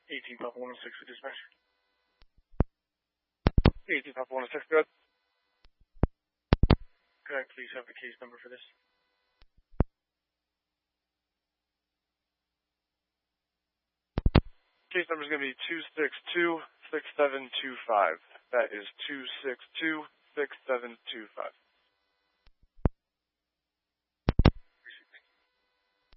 18 Papa 106 for dispatch. 18 Papa 106, go ahead. Could I please have the case number for this? Case number is going to be 262-6725. That is 262-6725.